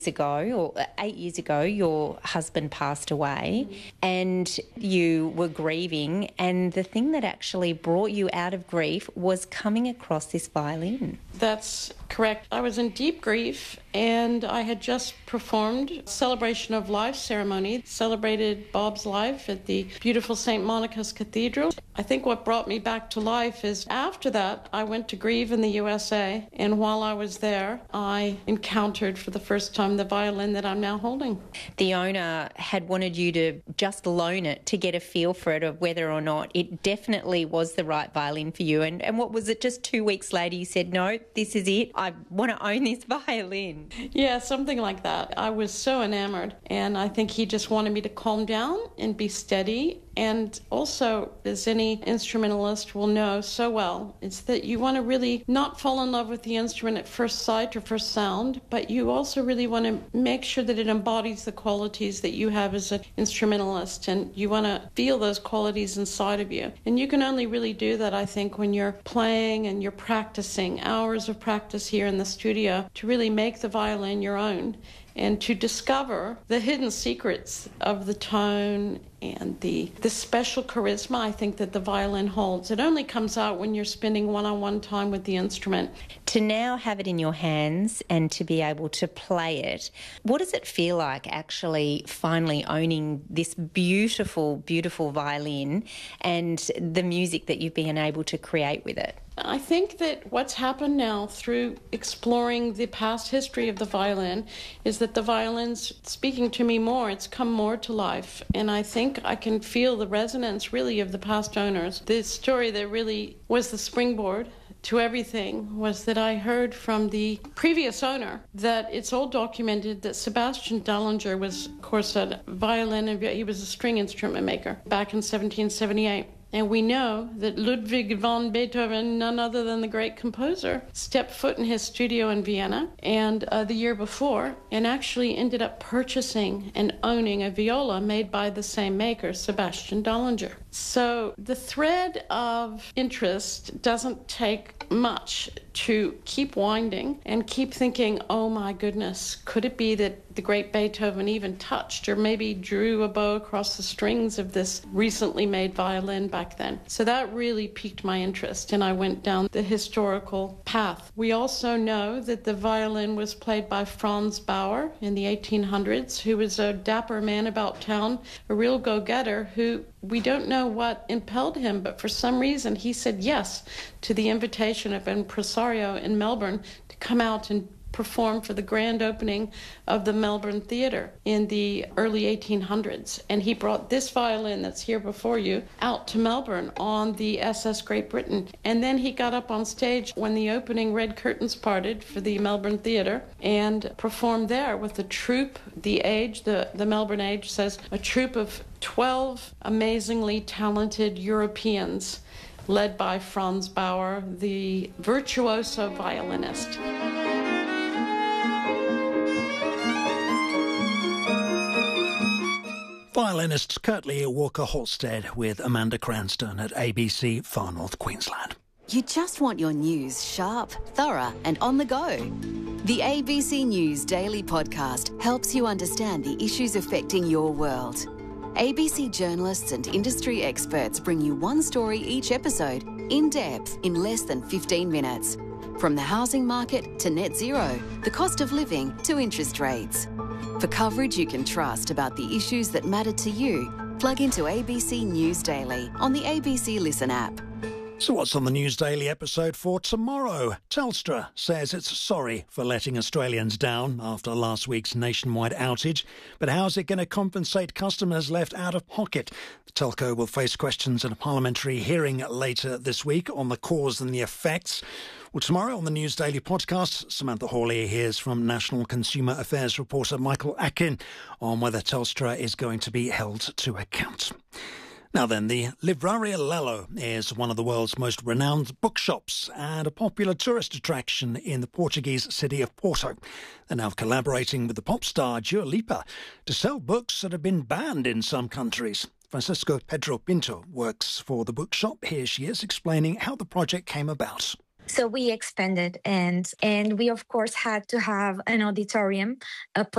ago, or 8 years ago, your husband passed away and you were grieving, and the thing that actually brought you out of grief was coming across this violin. That's correct. I was in deep grief, and I had just performed a celebration of life ceremony, celebrated Bob's life at the beautiful St. Monica's Cathedral. I think what brought me back to life is after that, I went to grieve in the USA, and while I was there, I encountered for the first time the violin that I'm now holding. The owner had wanted you to just loan it to get a feel for it, of whether or not it definitely was the right violin for you. And what was it, just 2 weeks later you said, no, this is it, I want to own this violin? Yeah, something like that. I was so enamored, and I think he just wanted me to calm down and be steady. And also, as any instrumentalist will know so well, it's that you want to really not fall in love with the instrument at first sight or first sound, but you also really want to make sure that it embodies the qualities that you have as an instrumentalist, and you want to feel those qualities inside of you. And you can only really do that, I think, when you're playing and you're practicing, hours of practice here in the studio, to really make the violin your own and to discover the hidden secrets of the tone and the special charisma I think that the violin holds. It only comes out when you're spending one-on-one time with the instrument. To now have it in your hands and to be able to play it, what does it feel like actually finally owning this beautiful, beautiful violin and the music that you've been able to create with it? I think that what's happened now through exploring the past history of the violin is that the violin's speaking to me more. It's come more to life. And I think I can feel the resonance really of the past owners. The story that really was the springboard to everything was that I heard from the previous owner that it's all documented that Sebastian Dallinger was, of course, a violin, and he was a string instrument maker back in 1778. And we know that Ludwig van Beethoven, none other than the great composer, stepped foot in his studio in Vienna and the year before, and actually ended up purchasing and owning a viola made by the same maker, Sebastian Dallinger. So the thread of interest doesn't take much to keep winding and keep thinking, oh my goodness, could it be that the great Beethoven even touched or maybe drew a bow across the strings of this recently made violin back then? So that really piqued my interest, and I went down the historical path. We also know that the violin was played by Franz Bauer in the 1800s, who was a dapper man about town, a real go-getter who we don't know what impelled him, but for some reason he said yes to the invitation of an impresario in Melbourne to come out and perform for the grand opening of the Melbourne Theatre in the early 1800s. And he brought this violin that's here before you out to Melbourne on the SS Great Britain. And then he got up on stage when the opening red curtains parted for the Melbourne Theatre and performed there with a troupe. The Melbourne Age says a troupe of 12 amazingly talented Europeans led by Franz Bauer, the virtuoso violinist. Violinist Curtly Walker-Halstead with Amanda Cranston at ABC Far North Queensland. You just want your news sharp, thorough and on the go. The ABC News Daily Podcast helps you understand the issues affecting your world. ABC journalists and industry experts bring you one story each episode, in depth, in less than 15 minutes. From the housing market to net zero, the cost of living to interest rates. For coverage you can trust about the issues that matter to you, plug into ABC News Daily on the ABC Listen app. So what's on the News Daily episode for tomorrow? Telstra says it's sorry for letting Australians down after last week's nationwide outage, but how's it going to compensate customers left out of pocket? The telco will face questions in a parliamentary hearing later this week on the cause and the effects. Well, tomorrow on the News Daily podcast, Samantha Hawley hears from National Consumer Affairs reporter Michael Atkin on whether Telstra is going to be held to account. Now then, the Livraria Lelo is one of the world's most renowned bookshops and a popular tourist attraction in the Portuguese city of Porto. They're now collaborating with the pop star Dua Lipa to sell books that have been banned in some countries. Francisco Pedro Pinto works for the bookshop. Here she is explaining how the project came about. So we expanded, and we of course had to have an auditorium, a